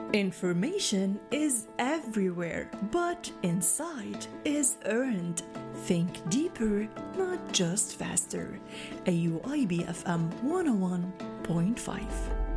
Information is everywhere, but insight is earned. Think deeper, not just faster. AUIB FM 101.5.